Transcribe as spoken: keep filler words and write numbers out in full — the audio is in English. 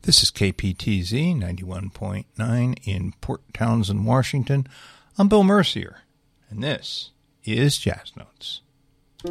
This is K P T Z ninety-one point nine in Port Townsend, Washington. I'm Bill Mercier, and this is Jazz Notes.